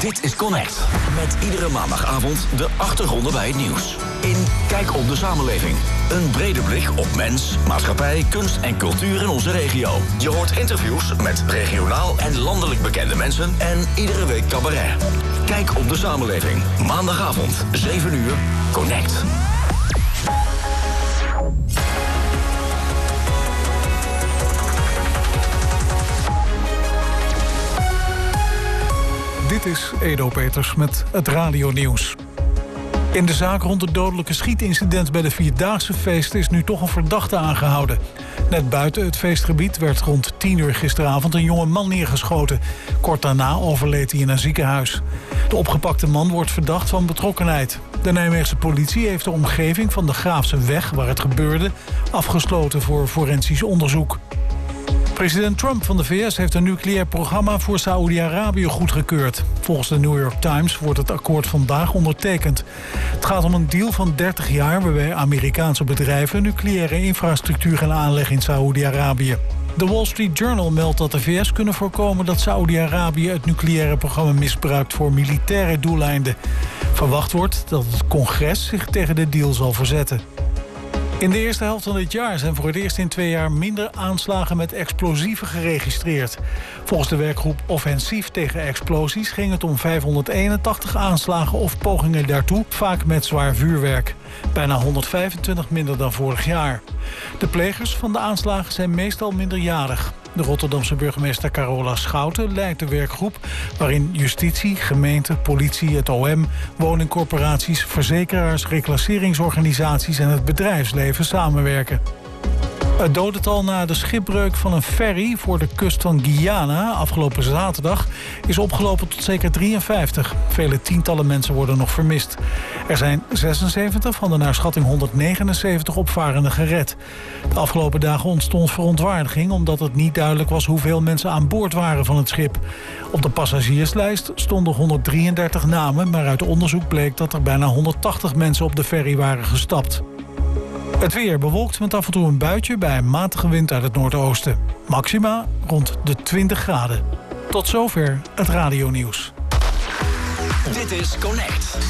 Dit is Connect. Met iedere maandagavond de achtergronden bij het nieuws. In Kijk op de samenleving. Een brede blik op mens, maatschappij, kunst en cultuur in onze regio. Je hoort interviews met regionaal en landelijk bekende mensen en iedere week cabaret. Kijk op de samenleving. Maandagavond, 7 uur, Connect. Dit is Edo Peters met het radionieuws. In de zaak rond het dodelijke schietincident bij de Vierdaagse feesten is nu toch een verdachte aangehouden. Net buiten het feestgebied werd rond 10 uur gisteravond een jonge man neergeschoten. Kort daarna overleed hij in een ziekenhuis. De opgepakte man wordt verdacht van betrokkenheid. De Nijmeegse politie heeft de omgeving van de Graafse weg, waar het gebeurde, afgesloten voor forensisch onderzoek. President Trump van de VS heeft een nucleair programma voor Saoedi-Arabië goedgekeurd. Volgens de New York Times wordt het akkoord vandaag ondertekend. Het gaat om een deal van 30 jaar waarbij Amerikaanse bedrijven nucleaire infrastructuur gaan aanleggen in Saoedi-Arabië. De Wall Street Journal meldt dat de VS kunnen voorkomen dat Saoedi-Arabië het nucleaire programma misbruikt voor militaire doeleinden. Verwacht wordt dat het congres zich tegen de deal zal verzetten. In de eerste helft van dit jaar zijn voor het eerst in 2 jaar minder aanslagen met explosieven geregistreerd. Volgens de werkgroep Offensief tegen explosies ging het om 581 aanslagen of pogingen daartoe, vaak met zwaar vuurwerk. Bijna 125 minder dan vorig jaar. De plegers van de aanslagen zijn meestal minderjarig. De Rotterdamse burgemeester Carola Schouten leidt de werkgroep waarin justitie, gemeente, politie, het OM, woningcorporaties, verzekeraars, reclasseringsorganisaties en het bedrijfsleven samenwerken. Het dodental na de schipbreuk van een ferry voor de kust van Guyana afgelopen zaterdag is opgelopen tot zeker 53. Vele tientallen mensen worden nog vermist. Er zijn 76 van de naar schatting 179 opvarenden gered. De afgelopen dagen ontstond verontwaardiging omdat het niet duidelijk was hoeveel mensen aan boord waren van het schip. Op de passagierslijst stonden 133 namen, maar uit onderzoek bleek dat er bijna 180 mensen op de ferry waren gestapt. Het weer bewolkt met af en toe een buitje bij een matige wind uit het noordoosten. Maxima rond de 20 graden. Tot zover het radionieuws. Dit is Connect.